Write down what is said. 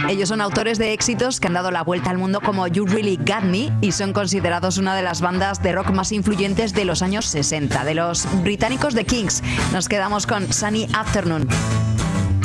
Ellos son autores de éxitos que han dado la vuelta al mundo como You Really Got Me y son considerados una de las bandas de rock más influyentes de los años 60. De los británicos The Kinks, nos quedamos con Sunny Afternoon.